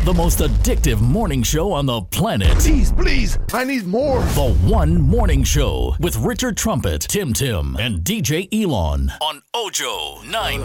The most addictive morning show on the planet. Please, I need more. The One Morning Show with Richard Trumpet, Tim, and DJ Elon on Ojo 9.